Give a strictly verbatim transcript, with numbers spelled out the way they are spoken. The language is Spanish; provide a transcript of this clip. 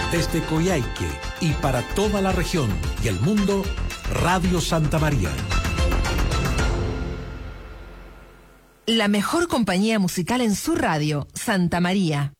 Desde Coyhaique y para toda la región y el mundo, Radio Santa María. La mejor compañía musical en su radio, Santa María.